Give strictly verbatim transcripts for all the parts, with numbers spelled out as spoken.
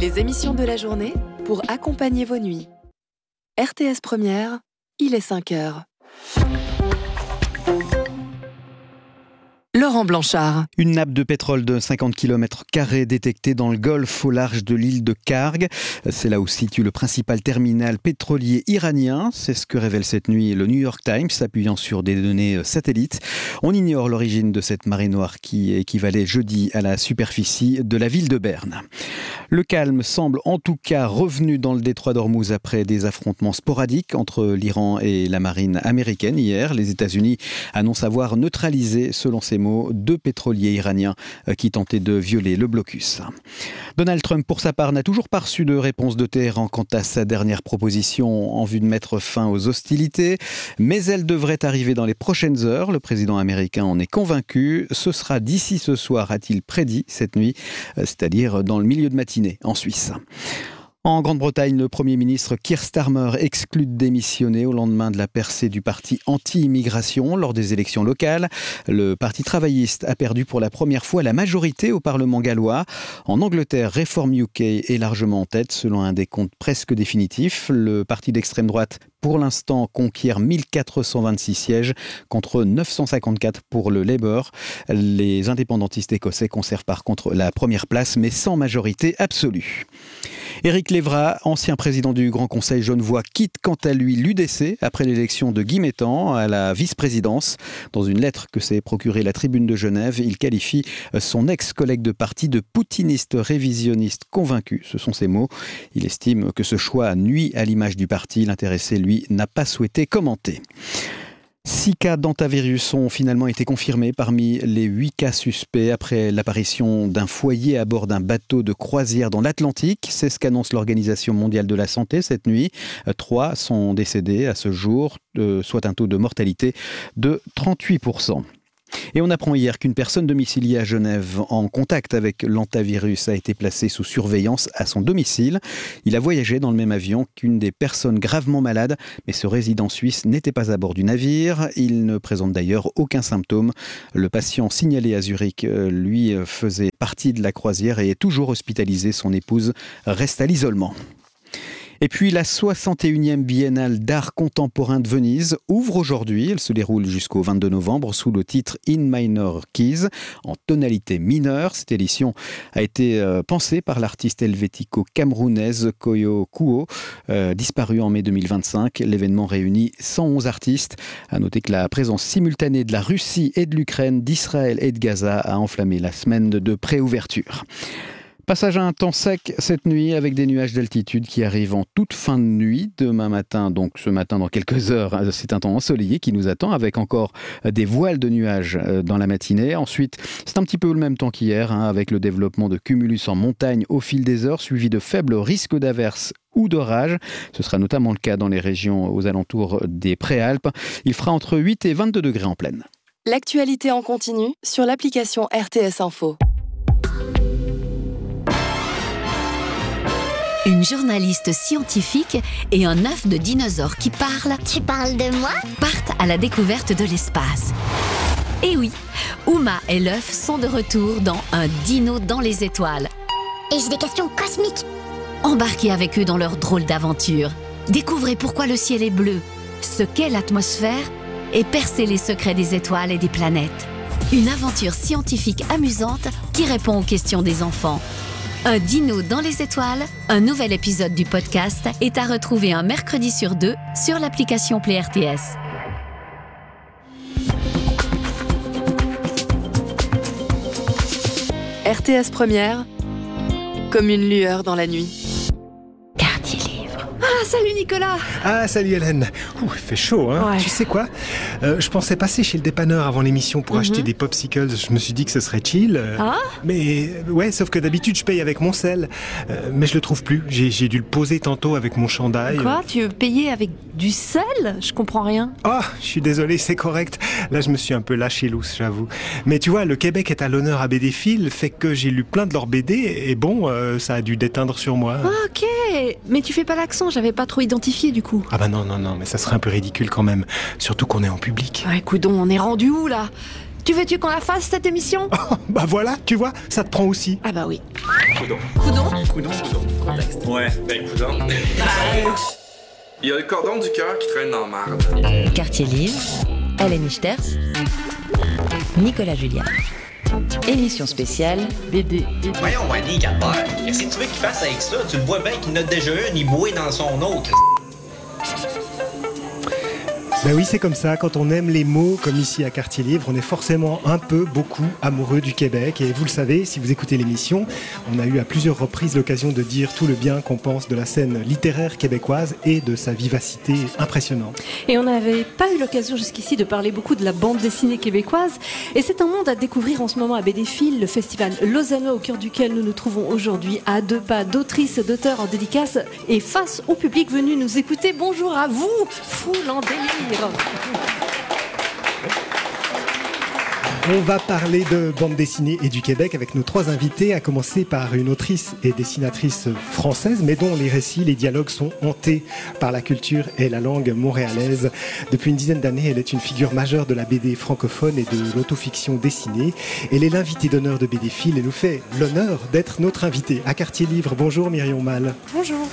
Les émissions de la journée pour accompagner vos nuits. R T S Première, il est cinq heures. Laurent Blanchard. Une nappe de pétrole de cinquante kilomètres carrés détectée dans le Golfe au large de l'île de Kharg. C'est là où se situe le principal terminal pétrolier iranien. C'est ce que révèle cette nuit le New York Times, s'appuyant sur des données satellites. On ignore l'origine de cette marée noire qui équivalait jeudi à la superficie de la ville de Berne. Le calme semble en tout cas revenu dans le détroit d'Ormuz après des affrontements sporadiques entre l'Iran et la marine américaine hier. Les États-Unis annoncent avoir neutralisé, selon ces mots, deux pétroliers iraniens qui tentaient de violer le blocus. Donald Trump, pour sa part, n'a toujours pas reçu de réponse de Téhéran quant à sa dernière proposition en vue de mettre fin aux hostilités, mais elle devrait arriver dans les prochaines heures. Le président américain en est convaincu. Ce sera d'ici ce soir, a-t-il prédit cette nuit, c'est-à-dire dans le milieu de matinée en Suisse. En Grande-Bretagne, le Premier ministre Keir Starmer exclut de démissionner au lendemain de la percée du parti anti-immigration lors des élections locales. Le Parti travailliste a perdu pour la première fois la majorité au Parlement gallois. En Angleterre, Reform U K est largement en tête selon un décompte presque définitif. Le parti d'extrême droite, pour l'instant, conquiert mille quatre cent vingt-six sièges contre neuf cent cinquante-quatre pour le Labour. Les indépendantistes écossais conservent par contre la première place, mais sans majorité absolue. Éric Lévra, ancien président du Grand Conseil genevois, quitte quant à lui l'U D C après l'élection de Guy Métan à la vice-présidence. Dans une lettre que s'est procurée la Tribune de Genève, il qualifie son ex-collègue de parti de poutiniste révisionniste convaincu. Ce sont ses mots. Il estime que ce choix nuit à l'image du parti. L'intéressé, lui, n'a pas souhaité commenter. Six cas d'hantavirus ont finalement été confirmés parmi les huit cas suspects après l'apparition d'un foyer à bord d'un bateau de croisière dans l'Atlantique. C'est ce qu'annonce l'Organisation mondiale de la santé cette nuit. Trois sont décédés à ce jour, euh, soit un taux de mortalité de trente-huit pour cent. Et on apprend hier qu'une personne domiciliée à Genève en contact avec l'hantavirus a été placée sous surveillance à son domicile. Il a voyagé dans le même avion qu'une des personnes gravement malades, mais ce résident suisse n'était pas à bord du navire. Il ne présente d'ailleurs aucun symptôme. Le patient signalé à Zurich, lui, faisait partie de la croisière et est toujours hospitalisé. Son épouse reste à l'isolement. Et puis la soixante et unième biennale d'art contemporain de Venise ouvre aujourd'hui. Elle se déroule jusqu'au vingt-deux novembre sous le titre In Minor Keys, en tonalité mineure. Cette édition a été euh, pensée par l'artiste helvético-camerounaise Koyo Kuo, euh, disparue en mai deux mille vingt-cinq. L'événement réunit cent onze artistes. À noter que la présence simultanée de la Russie et de l'Ukraine, d'Israël et de Gaza a enflammé la semaine de pré-ouverture. Passage à un temps sec cette nuit avec des nuages d'altitude qui arrivent en toute fin de nuit. Demain matin, donc ce matin dans quelques heures, c'est un temps ensoleillé qui nous attend avec encore des voiles de nuages dans la matinée. Ensuite, c'est un petit peu le même temps qu'hier hein, avec le développement de cumulus en montagne au fil des heures suivi de faibles risques d'averses ou d'orage. Ce sera notamment le cas dans les régions aux alentours des Préalpes. Il fera entre huit et vingt-deux degrés en plaine. L'actualité en continu sur l'application R T S Info. Une journaliste scientifique et un œuf de dinosaure qui parle. Tu parles de moi ? Partent à la découverte de l'espace. Et oui, Uma et l'œuf sont de retour dans Un dino dans les étoiles. Et j'ai des questions cosmiques. Embarquez avec eux dans leur drôle d'aventure. Découvrez pourquoi le ciel est bleu, ce qu'est l'atmosphère et percez les secrets des étoiles et des planètes. Une aventure scientifique amusante qui répond aux questions des enfants. Un dino dans les étoiles, un nouvel épisode du podcast est à retrouver un mercredi sur deux sur l'application Play R T S. R T S Première, comme une lueur dans la nuit. Quartier livre. Ah, salut Nicolas. Ah, salut Hélène. Ouh, il fait chaud, hein. Ouais. Tu sais quoi euh, Je pensais passer chez le dépanneur avant l'émission pour Mhm. acheter des popsicles. Je me suis dit que ce serait chill. euh, Ah Mais euh, ouais, sauf que d'habitude, je paye avec mon sel. Euh, mais je le trouve plus. J'ai, j'ai dû le poser tantôt avec mon chandail. Quoi ? Tu veux payer avec du sel ? Je comprends rien. Ah, je suis désolé, c'est correct. Là, je me suis un peu lâché lousse, j'avoue. Mais tu vois, le Québec est à l'honneur à B D Phil, fait que j'ai lu plein de leurs B D, et bon, euh, ça a dû déteindre sur moi. Ah, ok. Mais tu fais pas l'accent, j'avais pas trop identifié du coup. Ah bah non, non, non, mais ça serait un peu ridicule quand même. Surtout qu'on est en public. Ah, écoute donc, on est rendu où là ? Tu veux-tu qu'on la fasse cette émission ? Oh, bah voilà, tu vois, ça te prend aussi. Ah bah oui. Coudon. Coudon. Coudon, coudon. Contexte. Ouais, ben coudon. Il y a le cordon du cœur qui traîne dans la marde. Quartier Livre, Hélène Ichters, Nicolas Julliard. Émission spéciale B D. Voyons, Wendy, Calvaire. Qu'est-ce que tu veux qu'il fasse avec ça? Tu le vois bien qu'il en a déjà une, il boit dans son autre. Ben oui, c'est comme ça, quand on aime les mots, comme ici à Quartier Livre, on est forcément un peu, beaucoup amoureux du Québec. Et vous le savez, si vous écoutez l'émission, on a eu à plusieurs reprises l'occasion de dire tout le bien qu'on pense de la scène littéraire québécoise et de sa vivacité impressionnante. Et on n'avait pas eu l'occasion jusqu'ici de parler beaucoup de la bande dessinée québécoise. Et c'est un monde à découvrir en ce moment à B D Fil, le festival lausannois au cœur duquel nous nous trouvons aujourd'hui, à deux pas d'autrices et d'auteurs en dédicace et face au public venu nous écouter. Bonjour à vous, foule en délire. On va parler de bande dessinée et du Québec avec nos trois invités, à commencer par une autrice et dessinatrice française, mais dont les récits, les dialogues sont hantés par la culture et la langue montréalaise. Depuis une dizaine d'années, elle est une figure majeure de la B D francophone et de l'autofiction dessinée. Elle est l'invitée d'honneur de B D Fil et nous fait l'honneur d'être notre invitée à Quartier Livre. Bonjour Myrion Mal. Bonjour.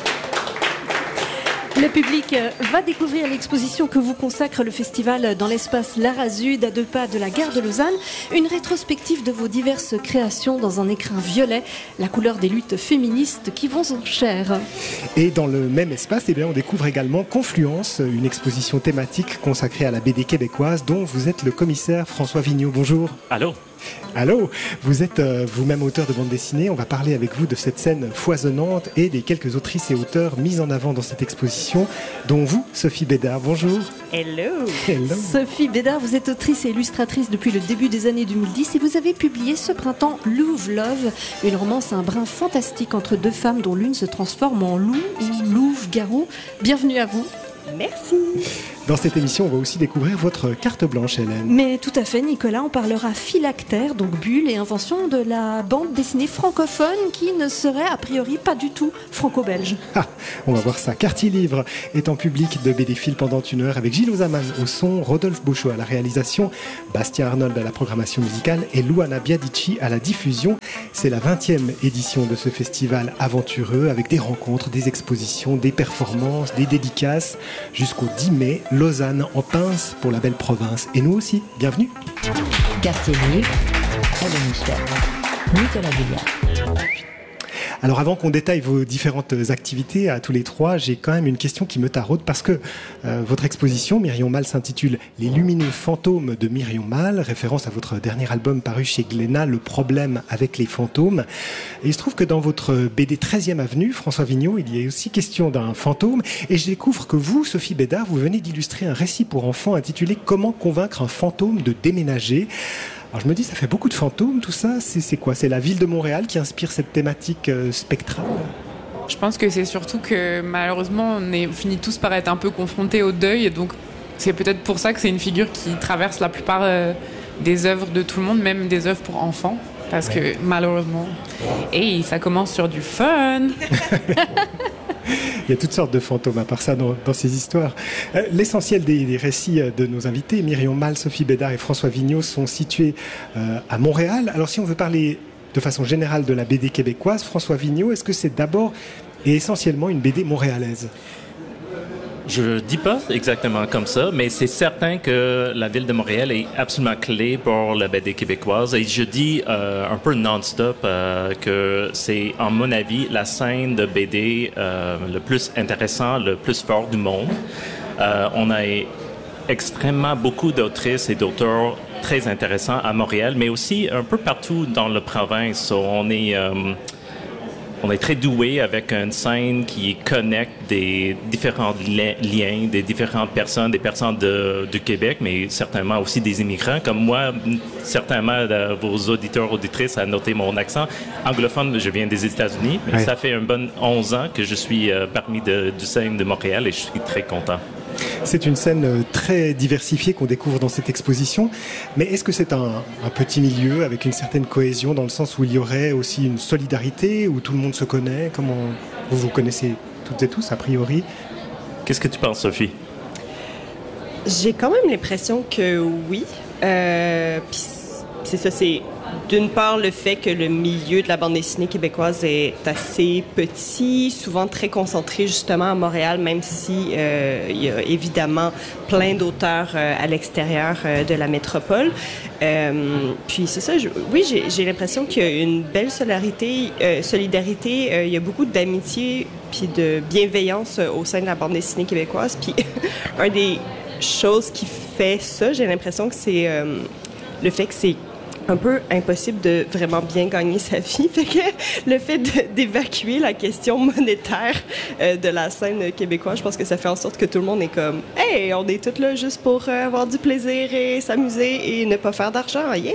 Le public va découvrir l'exposition que vous consacre le festival dans l'espace L'Arazud, à deux pas de la gare de Lausanne. Une rétrospective de vos diverses créations dans un écrin violet, la couleur des luttes féministes qui vont en chair. Et dans le même espace, eh bien, on découvre également Confluence, une exposition thématique consacrée à la B D québécoise dont vous êtes le commissaire François Vigneault. Bonjour. Allô. Allô, vous êtes euh, vous-même auteur de bande dessinée. On va parler avec vous de cette scène foisonnante et des quelques autrices et auteurs mis en avant dans cette exposition, dont vous, Sophie Bédard. Bonjour. Hello. Hello. Sophie Bédard, vous êtes autrice et illustratrice depuis le début des années deux mille dix et vous avez publié ce printemps Louve Love, une romance à un brin fantastique entre deux femmes dont l'une se transforme en loup ou louve-garou. Bienvenue à vous. Merci. Dans cette émission, on va aussi découvrir votre carte blanche, Hélène. Mais tout à fait, Nicolas, on parlera phylactère, donc bulle et invention de la bande dessinée francophone qui ne serait a priori pas du tout franco-belge. Ah, on va voir ça. Quartier Livre est en public de B D Fil pendant une heure avec Gilles Ozaman au son, Rodolphe Beauchot à la réalisation, Bastien Arnold à la programmation musicale et Louana Biadici à la diffusion. C'est la vingtième édition de ce festival aventureux avec des rencontres, des expositions, des performances, des dédicaces jusqu'au dix mai. Lausanne en pince pour la belle province. Et nous aussi, bienvenue. Quartier Livre, Hélène Ichters, Nicolas Julliard. Alors avant qu'on détaille vos différentes activités à tous les trois, j'ai quand même une question qui me taraude parce que euh, votre exposition, Myrion Mal, s'intitule « Les lumineux fantômes de Myrion Mal », référence à votre dernier album paru chez Glénat, « Le problème avec les fantômes ». Et il se trouve que dans votre B D treizième avenue, François Vigneault, il y a aussi question d'un fantôme. Et je découvre que vous, Sophie Bédard, vous venez d'illustrer un récit pour enfants intitulé « Comment convaincre un fantôme de déménager ». Alors je me dis, ça fait beaucoup de fantômes, tout ça. C'est, c'est quoi? C'est la ville de Montréal qui inspire cette thématique euh, spectrale? Je pense que c'est surtout que malheureusement, on est fini tous par être un peu confrontés au deuil. Et donc c'est peut-être pour ça que c'est une figure qui traverse la plupart euh, des œuvres de tout le monde, même des œuvres pour enfants. Parce ouais. que malheureusement, et ça commence sur du fun. Il y a toutes sortes de fantômes à part ça dans, dans ces histoires. Euh, l'essentiel des, des récits de nos invités, Myrion Mal, Sophie Bédard et François Vigneault, sont situés euh, à Montréal. Alors si on veut parler de façon générale de la B D québécoise, François Vigneault, est-ce que c'est d'abord et essentiellement une B D montréalaise? Je dis pas exactement comme ça, mais c'est certain que la ville de Montréal est absolument clé pour la B D québécoise. Et je dis euh, un peu non-stop euh, que c'est, à mon avis, la scène de B D euh, le plus intéressant, le plus fort du monde. Euh, on a extrêmement beaucoup d'autrices et d'auteurs très intéressants à Montréal, mais aussi un peu partout dans la province. So, on est... Euh, On est très doué avec une scène qui connecte des différents li- liens, des différentes personnes, des personnes de, du Québec, mais certainement aussi des immigrants. Comme moi, certainement, de, vos auditeurs, auditrices, à noter mon accent anglophone, je viens des États-Unis, mais ouais. Ça fait un bon onze ans que je suis euh, parmi de, du scène de Montréal et je suis très content. C'est une scène très diversifiée qu'on découvre dans cette exposition, mais est-ce que c'est un, un petit milieu avec une certaine cohésion dans le sens où il y aurait aussi une solidarité, où tout le monde se connaît? Comment vous vous connaissez toutes et tous a priori? Qu'est-ce que tu penses, Sophie? J'ai quand même l'impression que oui. Euh, puis c'est ça, c'est d'une part, le fait que le milieu de la bande dessinée québécoise est assez petit, souvent très concentré justement à Montréal, même si euh, il y a évidemment plein d'auteurs euh, à l'extérieur euh, de la métropole. Euh, puis c'est ça, je, oui, j'ai, j'ai l'impression qu'il y a une belle solidarité, euh, solidarité euh, il y a beaucoup d'amitié puis de bienveillance euh, au sein de la bande dessinée québécoise. Puis un des choses qui fait ça, j'ai l'impression que c'est euh, le fait que c'est un peu impossible de vraiment bien gagner sa vie. Fait que le fait de, d'évacuer la question monétaire euh, de la scène québécoise, je pense que ça fait en sorte que tout le monde est comme « Hey, on est tous là juste pour euh, avoir du plaisir et s'amuser et ne pas faire d'argent. Yeah! »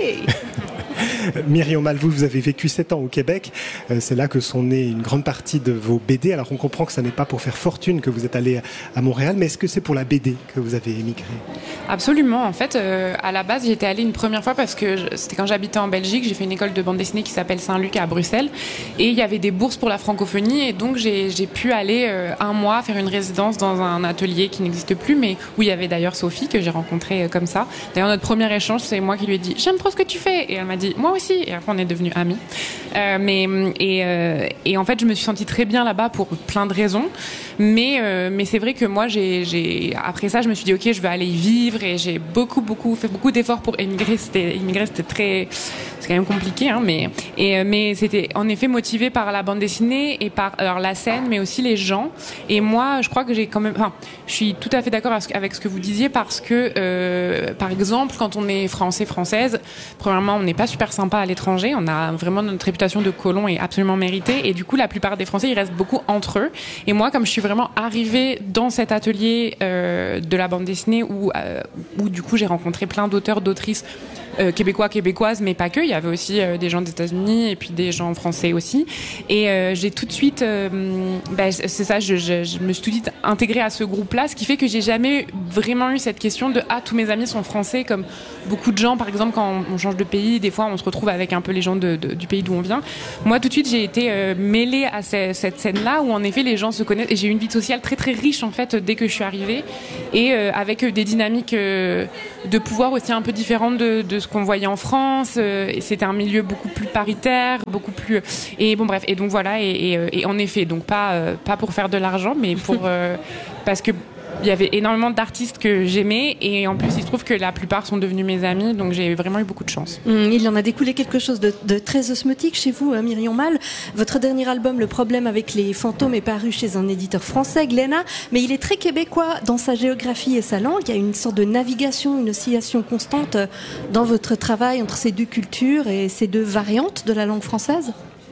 Myriam Mal, vous, vous avez vécu sept ans au Québec. Euh, c'est là que sont nées une grande partie de vos B D. Alors on comprend que ça n'est pas pour faire fortune que vous êtes allé à Montréal, mais est-ce que c'est pour la B D que vous avez émigré? Absolument. En fait, euh, à la base, j'étais allée une première fois parce que je, c'était quand j'habitais en Belgique. J'ai fait une école de bande dessinée qui s'appelle Saint-Luc à Bruxelles. Et il y avait des bourses pour la francophonie. Et donc, j'ai, j'ai pu aller euh, un mois faire une résidence dans un atelier qui n'existe plus, mais où il y avait d'ailleurs Sophie, que j'ai rencontrée euh, comme ça. D'ailleurs, notre premier échange, c'est moi qui lui ai dit « J'aime trop ce que tu fais !» Et elle m'a dit « Moi aussi !» Et après, on est devenus amis. Euh, mais, et, euh, et en fait, je me suis sentie très bien là-bas pour plein de raisons. Mais, euh, mais c'est vrai que moi, j'ai, j'ai, après ça, je me suis dit « Ok, je vais aller y vivre ». Et j'ai beaucoup, beaucoup, fait beaucoup d'efforts pour émigrer. C'était, émigrer, c'était très... C'est quand même compliqué, hein, mais, et, mais c'était en effet motivé par la bande dessinée et par alors, la scène, mais aussi les gens. Et moi, je crois que j'ai quand même... Enfin, je suis tout à fait d'accord avec ce que vous disiez parce que, euh, par exemple, quand on est français, française, premièrement, on n'est pas super sympa à l'étranger. On a vraiment notre réputation de colon est absolument méritée. Et du coup, la plupart des Français, ils restent beaucoup entre eux. Et moi, comme je suis vraiment arrivée dans cet atelier euh, de la bande dessinée où, euh, où du coup, j'ai rencontré plein d'auteurs, d'autrices Euh, québécois, québécoises, mais pas que. Il y avait aussi euh, des gens des États-Unis et puis des gens français aussi. Et euh, j'ai tout de suite, euh, ben, c'est ça, je, je, je me suis tout de suite intégrée à ce groupe-là, ce qui fait que j'ai jamais vraiment eu cette question de ah tous mes amis sont français, comme beaucoup de gens, par exemple, quand on change de pays, des fois on se retrouve avec un peu les gens de, de, du pays d'où on vient. Moi, tout de suite, j'ai été euh, mêlée à ce, cette scène-là où en effet les gens se connaissent et j'ai eu une vie sociale très très riche en fait dès que je suis arrivée et euh, avec euh, des dynamiques euh, de pouvoir aussi un peu différentes de, de ce qu'on voyait en France. Euh, c'était un milieu beaucoup plus paritaire, beaucoup plus et bon bref et donc voilà et, et, et en effet donc pas euh, pas pour faire de l'argent mais pour euh, parce que il y avait énormément d'artistes que j'aimais et en plus il se trouve que la plupart sont devenus mes amis donc j'ai vraiment eu beaucoup de chance. Mmh, il en a découlé quelque chose de, de très osmotique chez vous, hein, Myriam Mal. Votre dernier album, Le problème avec les fantômes, est paru chez un éditeur français, Glénat, mais il est très québécois dans sa géographie et sa langue. Il y a une sorte de navigation, une oscillation constante dans votre travail entre ces deux cultures et ces deux variantes de la langue française.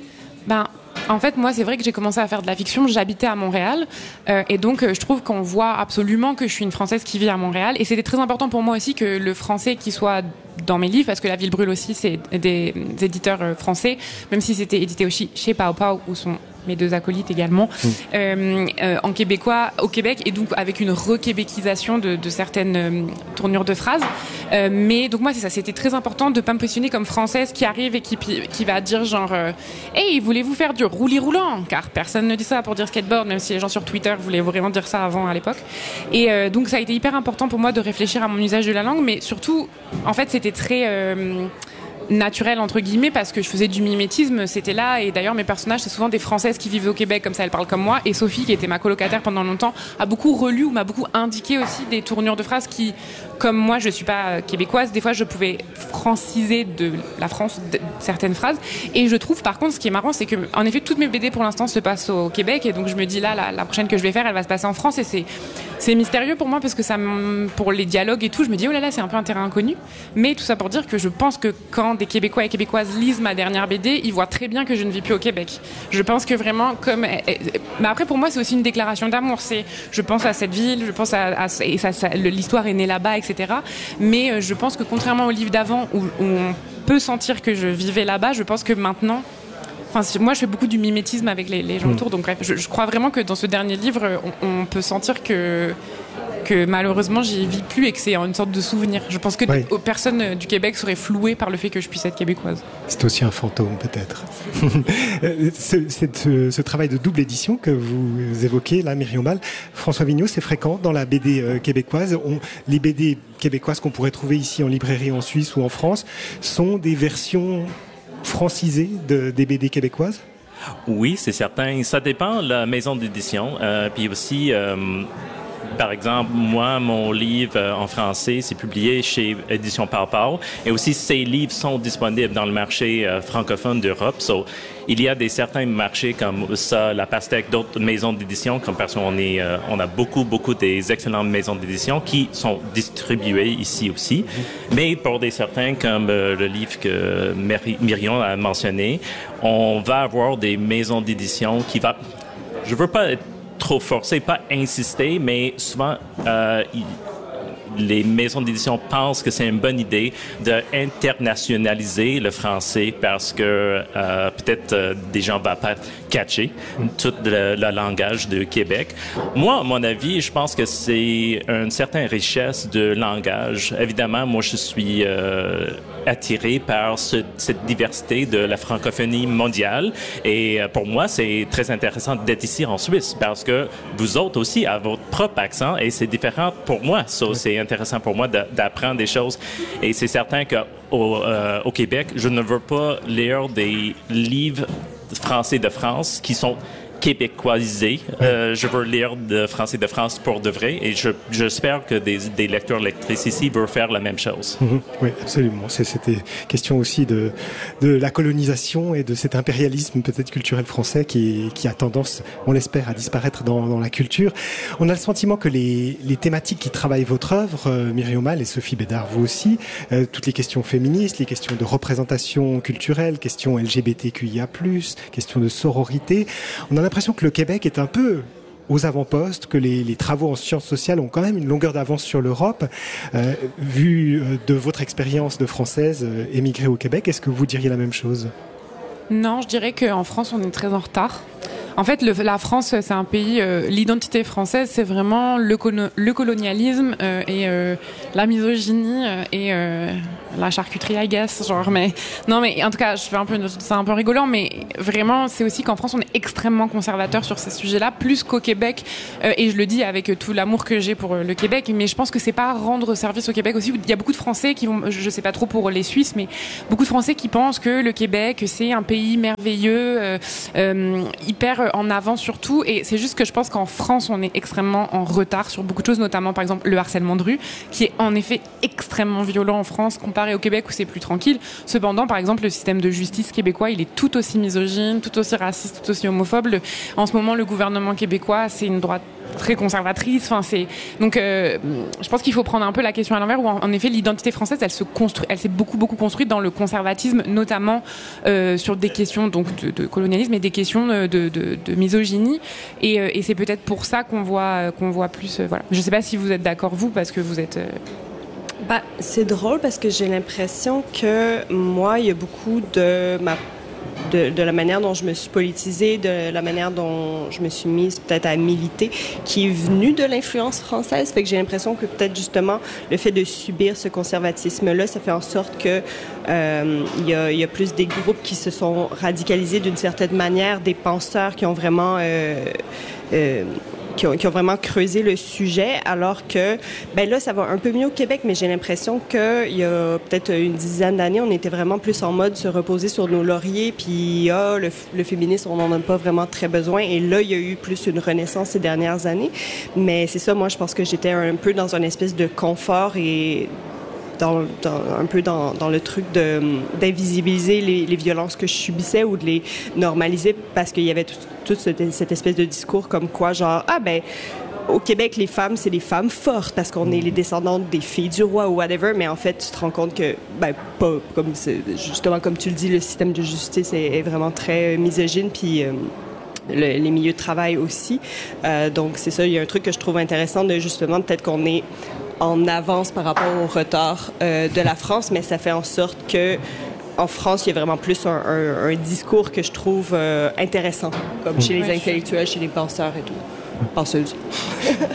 Ben En fait, moi, c'est vrai que j'ai commencé à faire de la fiction. J'habitais à Montréal. Euh, et donc, euh, je trouve qu'on voit absolument que je suis une Française qui vit à Montréal. Et c'était très important pour moi aussi que le français qui soit dans mes livres, parce que La Ville brûle aussi, c'est des, des éditeurs euh, français, même si c'était édité aussi chez Pao Pao, où sont mes deux acolytes également, mmh. euh, euh, en québécois au Québec, et donc avec une re-québécisation de, de certaines euh, tournures de phrases. Euh, mais donc moi, c'est ça, c'était très important de pas me positionner comme française qui arrive et qui, qui va dire genre euh, « Hey, voulez-vous faire du roulis-roulant ?» Car personne ne dit ça pour dire skateboard, même si les gens sur Twitter voulaient vraiment dire ça avant à l'époque. Et euh, donc ça a été hyper important pour moi de réfléchir à mon usage de la langue, mais surtout, en fait, c'était très... Euh, naturel entre guillemets parce que je faisais du mimétisme, c'était là et d'ailleurs mes personnages c'est souvent des Françaises qui vivent au Québec comme ça, elles parlent comme moi et Sophie qui était ma colocataire pendant longtemps a beaucoup relu ou m'a beaucoup indiqué aussi des tournures de phrases qui, comme moi je suis pas québécoise, des fois je pouvais franciser de la France de certaines phrases et je trouve par contre ce qui est marrant c'est que en effet toutes mes B D pour l'instant se passent au Québec et donc je me dis là la, la prochaine que je vais faire elle va se passer en France et c'est, c'est mystérieux pour moi parce que ça pour les dialogues et tout je me dis oh là là c'est un peu un terrain inconnu mais tout ça pour dire que je pense que quand des Québécois et Québécoises lisent ma dernière B D, ils voient très bien que je ne vis plus au Québec. Je pense que vraiment, comme... Mais après, pour moi, c'est aussi une déclaration d'amour. C'est, je pense à cette ville, je pense à... à et ça, ça, l'histoire est née là-bas, et cetera. Mais je pense que contrairement au livre d'avant, où, où on peut sentir que je vivais là-bas, je pense que maintenant... Enfin, moi, je fais beaucoup du mimétisme avec les, les gens autour. Donc, bref, je, je crois vraiment que dans ce dernier livre, on, on peut sentir que... que malheureusement j'y vis plus et que c'est une sorte de souvenir. Je pense que oui. d- personne du Québec serait flouée par le fait que je puisse être québécoise. C'est aussi un fantôme peut-être. ce, ce, ce travail de double édition que vous évoquez là, Myriam Mal, François Vigneault, c'est fréquent dans la B D euh, québécoise. On, les B D québécoises qu'on pourrait trouver ici en librairie en Suisse ou en France sont des versions francisées de, des B D québécoises? Oui, c'est certain. Ça dépend de la maison d'édition. Euh, puis aussi, euh, par exemple, moi, mon livre euh, en français, c'est publié chez Édition Pau-Pau. Et aussi, ces livres sont disponibles dans le marché euh, francophone d'Europe. So, il y a des certains marchés comme ça, La Pastèque, d'autres maisons d'édition, comme parce qu'on est, euh, on a beaucoup, beaucoup des excellentes maisons d'édition qui sont distribuées ici aussi. Mais pour des certains, comme euh, le livre que Myriam a mentionné, on va avoir des maisons d'édition qui va, je veux pas être trop forcé, pas insister, mais souvent, euh, il, les maisons d'édition pensent que c'est une bonne idée d'internationaliser le français parce que euh, peut-être euh, des gens ne vont pas catcher tout le, le langage de Québec. Moi, à mon avis, je pense que c'est une certaine richesse de langage. Évidemment, moi, je suis euh, attiré par ce, cette diversité de la francophonie mondiale et euh, pour moi, c'est très intéressant d'être ici en Suisse parce que vous autres aussi avez votre propre accent et c'est différent pour moi. So, c'est intéressant pour moi d'apprendre des choses. Et c'est certain qu'au euh, au Québec, je ne veux pas lire des livres français de France qui sont québécoisés. Euh, je veux lire de français de France pour de vrai et je, j'espère que des, des lecteurs lectrices ici veulent faire la même chose. Mmh, oui, absolument. C'est, c'était question aussi de, de la colonisation et de cet impérialisme peut-être culturel français qui, qui a tendance, on l'espère, à disparaître dans, dans la culture. On a le sentiment que les, les thématiques qui travaillent votre œuvre, euh, Myriam Mal et Sophie Bédard, vous aussi, euh, toutes les questions féministes, les questions de représentation culturelle, questions L G B T Q I A plus, questions de sororité, on a l'impression que le Québec est un peu aux avant-postes, que les, les travaux en sciences sociales ont quand même une longueur d'avance sur l'Europe. Euh, vu de votre expérience de Française euh, émigrée au Québec, est-ce que vous diriez la même chose? Non, je dirais qu'en France, on est très en retard. En fait, le, la France, c'est un pays... Euh, l'identité française, c'est vraiment le, colo- le colonialisme euh, et euh, la misogynie euh, et euh, la charcuterie agace, genre. Mais non, mais en tout cas, je fais un peu, c'est un peu rigolant, mais vraiment, c'est aussi qu'en France, on est extrêmement conservateur sur ces sujets-là, plus qu'au Québec. Euh, et je le dis avec tout l'amour que j'ai pour le Québec, mais je pense que c'est pas rendre service au Québec aussi. Il y a beaucoup de Français qui vont, je sais pas trop pour les Suisses, mais beaucoup de Français qui pensent que le Québec, c'est un pays merveilleux, euh, euh, hyper en avant surtout, et c'est juste que je pense qu'en France on est extrêmement en retard sur beaucoup de choses, notamment par exemple le harcèlement de rue qui est en effet extrêmement violent en France comparé au Québec où c'est plus tranquille. Cependant, par exemple, le système de justice québécois, il est tout aussi misogyne, tout aussi raciste, tout aussi homophobe. Le, en ce moment, le gouvernement québécois, c'est une droite très conservatrice. Enfin, c'est donc, euh, je pense qu'il faut prendre un peu la question à l'envers. Où en, en effet, l'identité française, elle se construit, elle s'est beaucoup beaucoup construite dans le conservatisme, notamment euh, sur des questions donc de, de colonialisme et des questions de, de, de misogynie. Et, euh, et c'est peut-être pour ça qu'on voit qu'on voit plus. Euh, voilà. Je ne sais pas si vous êtes d'accord vous, parce que vous êtes. Euh... Bah, c'est drôle parce que j'ai l'impression que moi, il y a beaucoup de ma De, de la manière dont je me suis politisée, de la manière dont je me suis mise peut-être à militer, qui est venue de l'influence française. Fait que j'ai l'impression que peut-être justement le fait de subir ce conservatisme-là, ça fait en sorte que euh, il y a, il y a plus des groupes qui se sont radicalisés d'une certaine manière, des penseurs qui ont vraiment euh, euh, Qui ont, qui ont vraiment creusé le sujet, alors que, ben là, ça va un peu mieux au Québec, mais j'ai l'impression qu'il y a peut-être une dizaine d'années, on était vraiment plus en mode se reposer sur nos lauriers, puis ah, le, le féminisme, on n'en a pas vraiment très besoin, et là, il y a eu plus une renaissance ces dernières années. Mais c'est ça, moi, je pense que j'étais un peu dans une espèce de confort et Dans, dans, un peu dans, dans le truc de, d'invisibiliser les, les violences que je subissais ou de les normaliser parce qu'il y avait toute tout cette, cette espèce de discours comme quoi, genre, ah ben, au Québec, les femmes, c'est des femmes fortes parce qu'on est les descendantes des filles du roi ou whatever, mais en fait, tu te rends compte que, ben, pas, comme c'est, justement, comme tu le dis, le système de justice est, est vraiment très misogyne, puis euh, le, les milieux de travail aussi. Euh, donc, c'est ça, il y a un truc que je trouve intéressant de, justement, peut-être qu'on est en avance par rapport au retard euh, de la France, mais ça fait en sorte que en France, il y a vraiment plus un, un, un discours que je trouve euh, intéressant, comme chez les intellectuels, chez les penseurs et tout. Penseuses.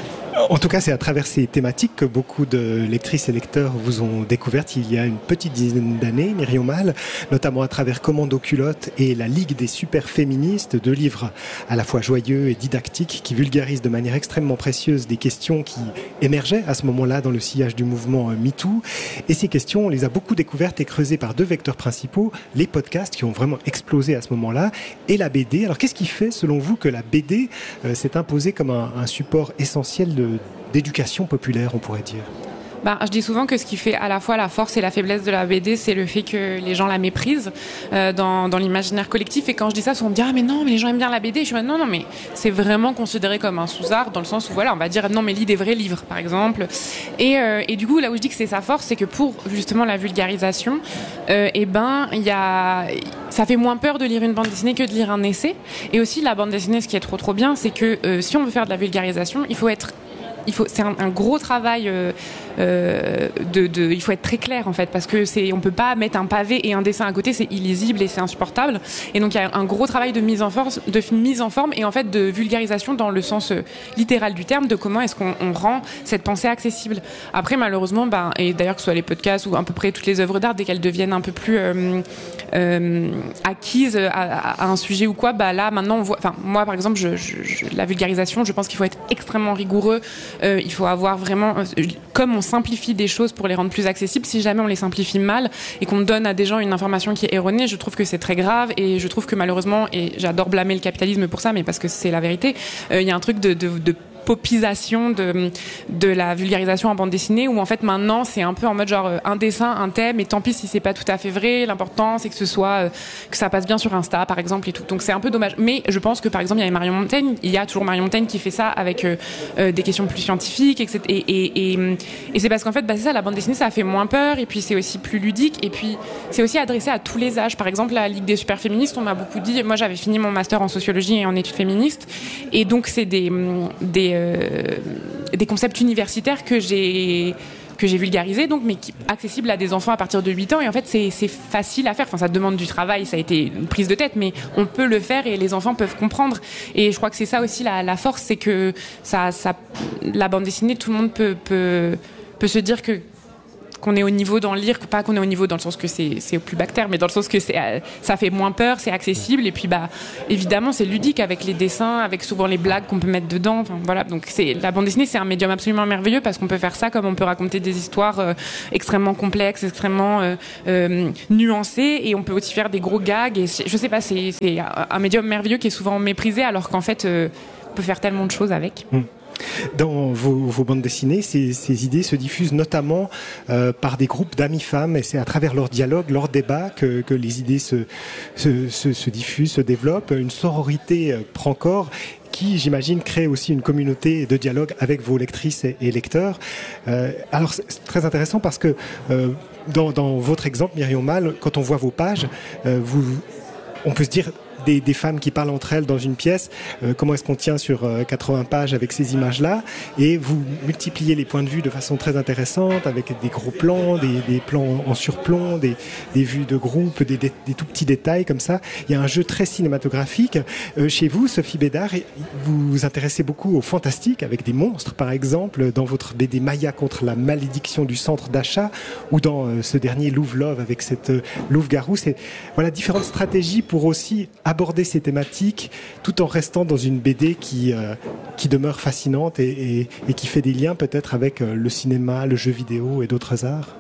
En tout cas, c'est à travers ces thématiques que beaucoup de lectrices et lecteurs vous ont découvertes il y a une petite dizaine d'années, Myrion Mal, notamment à travers Commando culotte et la Ligue des super féministes, deux livres à la fois joyeux et didactiques qui vulgarisent de manière extrêmement précieuse des questions qui émergeaient à ce moment-là dans le sillage du mouvement MeToo. Et ces questions, on les a beaucoup découvertes et creusées par deux vecteurs principaux, les podcasts qui ont vraiment explosé à ce moment-là et la B D. Alors qu'est-ce qui fait, selon vous, que la B D euh, s'est imposée comme un, un support essentiel de, d'éducation populaire, on pourrait dire ? Ben, je dis souvent que ce qui fait à la fois la force et la faiblesse de la B D, c'est le fait que les gens la méprisent euh, dans, dans l'imaginaire collectif. Et quand je dis ça, souvent on me dit « Ah mais non, mais les gens aiment bien la B D ». Je suis « Non, non, mais c'est vraiment considéré comme un sous-art dans le sens où voilà, on va dire « Non, mais lis des vrais livres », par exemple. Et, euh, et du coup, là où je dis que c'est sa force, c'est que pour justement la vulgarisation, euh, eh ben, y a... ça fait moins peur de lire une bande dessinée que de lire un essai. Et aussi, la bande dessinée, ce qui est trop trop bien, c'est que euh, si on veut faire de la vulgarisation, il faut être Il faut, c'est un, un gros travail euh, euh, de, de, il faut être très clair en fait, parce que c'est, on peut pas mettre un pavé et un dessin à côté, c'est illisible et c'est insupportable. Et donc il y a un gros travail de mise en forme, de mise en forme et en fait de vulgarisation dans le sens euh, littéral du terme, de comment est-ce qu'on on rend cette pensée accessible. Après malheureusement, ben, et d'ailleurs que ce soit les podcasts ou à peu près toutes les œuvres d'art, dès qu'elles deviennent un peu plus euh, euh, acquises à, à, à un sujet ou quoi, bah là maintenant on voit, enfin moi par exemple, je, je, je, la vulgarisation, je pense qu'il faut être extrêmement rigoureux. Euh, il faut avoir vraiment, euh, comme on simplifie des choses pour les rendre plus accessibles, si jamais on les simplifie mal et qu'on donne à des gens une information qui est erronée, je trouve que c'est très grave et je trouve que malheureusement, et j'adore blâmer le capitalisme pour ça, mais parce que c'est la vérité, euh, il y a un truc de, de, de popisation de, de la vulgarisation en bande dessinée où en fait maintenant c'est un peu en mode genre euh, un dessin, un thème et tant pis si c'est pas tout à fait vrai, l'important c'est que ce soit euh, que ça passe bien sur Insta par exemple et tout, donc c'est un peu dommage, mais je pense que par exemple il y a Marion Montaigne, il y a toujours Marion Montaigne qui fait ça avec euh, euh, des questions plus scientifiques et, et, et, et, et c'est parce qu'en fait bah, c'est ça, la bande dessinée ça fait moins peur et puis c'est aussi plus ludique et puis c'est aussi adressé à tous les âges. Par exemple la Ligue des super féministes, on m'a beaucoup dit, moi j'avais fini mon master en sociologie et en études féministes et donc c'est des, des Euh, des concepts universitaires que j'ai que j'ai vulgarisés, donc mais qui, accessibles à des enfants à partir de huit ans et en fait c'est, c'est facile à faire, enfin ça demande du travail, ça a été une prise de tête mais on peut le faire et les enfants peuvent comprendre et je crois que c'est ça aussi la, la force, c'est que ça, ça, la bande dessinée, tout le monde peut, peut, peut se dire que qu'on est au niveau dans le lire, pas qu'on est au niveau dans le sens que c'est, c'est au plus bactère, mais dans le sens que c'est, ça fait moins peur, c'est accessible, et puis bah, évidemment, c'est ludique avec les dessins, avec souvent les blagues qu'on peut mettre dedans, enfin, voilà. Donc c'est, la bande dessinée, c'est un médium absolument merveilleux parce qu'on peut faire ça comme on peut raconter des histoires euh, extrêmement complexes, extrêmement euh, euh, nuancées, et on peut aussi faire des gros gags, et je sais pas, c'est, c'est un médium merveilleux qui est souvent méprisé, alors qu'en fait, euh, on peut faire tellement de choses avec. Mmh. Dans vos, vos bandes dessinées, ces, ces idées se diffusent notamment euh, par des groupes d'amis femmes et c'est à travers leurs dialogues, leurs débats que, que les idées se, se, se, se diffusent, se développent. Une sororité euh, prend corps qui, j'imagine, crée aussi une communauté de dialogue avec vos lectrices et, et lecteurs. Euh, alors, c'est très intéressant parce que euh, dans, dans votre exemple, Myrion Mal, quand on voit vos pages, euh, vous, on peut se dire... Des, des femmes qui parlent entre elles dans une pièce, euh, comment est-ce qu'on tient sur euh, quatre-vingts pages avec ces images-là, et vous multipliez les points de vue de façon très intéressante, avec des gros plans, des, des plans en surplomb, des, des vues de groupe, des, des, des tout petits détails comme ça. Il y a un jeu très cinématographique. Euh, chez vous, Sophie Bédard, vous vous intéressez beaucoup au fantastique, avec des monstres, par exemple, dans votre B D Maya contre la malédiction du centre d'achat, ou dans euh, ce dernier Louve Love avec cette euh, louve-garou. C'est voilà, différentes stratégies pour aussi aborder ces thématiques tout en restant dans une B D qui, euh, qui demeure fascinante et, et, et qui fait des liens peut-être avec euh, le cinéma, le jeu vidéo et d'autres arts.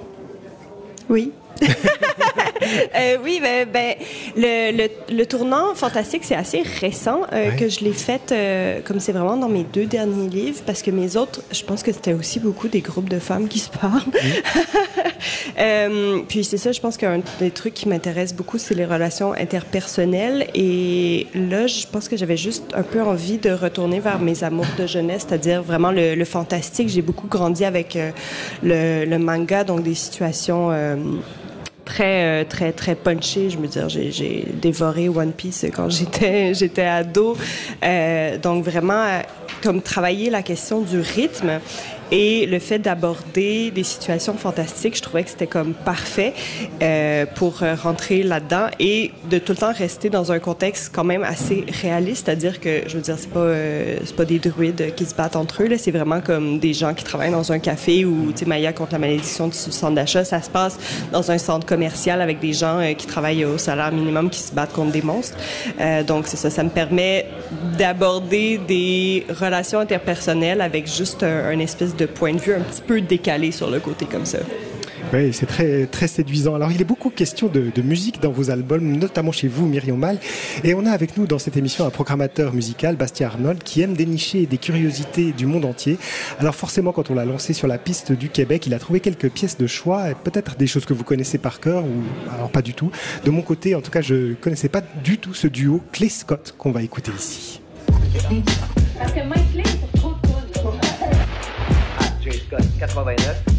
Oui. euh, oui, ben, ben le, le, le tournant fantastique, c'est assez récent euh, ouais. que je l'ai fait, euh, comme c'est vraiment dans mes deux derniers livres, parce que mes autres, je pense que c'était aussi beaucoup des groupes de femmes qui se parlent. Oui. euh, puis c'est ça, je pense qu'un des trucs qui m'intéresse beaucoup, c'est les relations interpersonnelles. Et là, je pense que j'avais juste un peu envie de retourner vers mes amours de jeunesse, c'est-à-dire vraiment le, le fantastique. J'ai beaucoup grandi avec euh, le, le manga, donc des situations... Euh, très très très punché. Je me dire, j'ai, j'ai dévoré One Piece quand j'étais j'étais ado. Euh, donc vraiment euh, comme travailler la question du rythme Et le fait d'aborder des situations fantastiques, je trouvais que c'était comme parfait euh, pour rentrer là-dedans et de tout le temps rester dans un contexte quand même assez réaliste, c'est-à-dire que, je veux dire, c'est pas, euh, c'est pas des druides qui se battent entre eux, là, c'est vraiment comme des gens qui travaillent dans un café ou, tu sais, Maya contre la malédiction du centre d'achat, ça se passe dans un centre commercial avec des gens euh, qui travaillent au salaire minimum qui se battent contre des monstres. Euh, donc, c'est ça, ça me permet d'aborder des relations interpersonnelles avec juste un, un espèce de point de vue un petit peu décalé sur le côté comme ça. Oui, c'est très, très séduisant. Alors, il est beaucoup question de, de musique dans vos albums, notamment chez vous, Myrion Mal. Et on a avec nous dans cette émission un programmateur musical, Bastien Arnold, qui aime dénicher des curiosités du monde entier. Alors, forcément, quand on l'a lancé sur la piste du Québec, il a trouvé quelques pièces de choix, et peut-être des choses que vous connaissez par cœur, ou alors pas du tout. De mon côté, en tout cas, je ne connaissais pas du tout ce duo Clay Scott qu'on va écouter ici. Parce que moi, Clay, c'est trop de choses. Ah, Jay Scott, quatre-vingt-neuf.